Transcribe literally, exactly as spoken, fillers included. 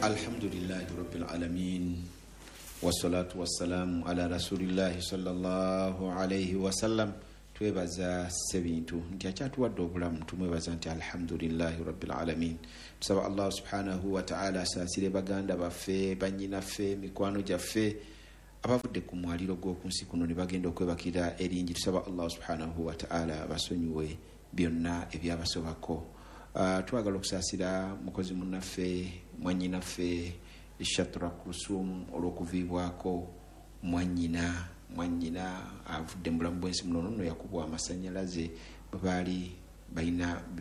Alhamdulillahi Rabbil Alamin wassalatu wassalamu ala rasulillahi sallallahu alayhi wasallam. Twebaza sebintu nti akyatuwadde obulamu tumwebaza nti alhamdulillahi Rabbil Alamin. Tusaba Allah subhanahu wa ta'ala asaasire baganda baffe, bannyinaffe, mikwano gyaffe abavudde ku mwaliro gw'okunsi kuno ne bagenda okwebakira eringi. Tusaba Allah subhanahu wa ta'ala basonyiwe byonna ebyabasobako. Uh, twagala okusaasira mukozi munnaffe mwannyinaffe Shatra Kusum olw'okuviibwako mwannyina mwannyina avudde mu bulamu bw'ensi muno nno yakubwa amasannyalaze bwe baali balina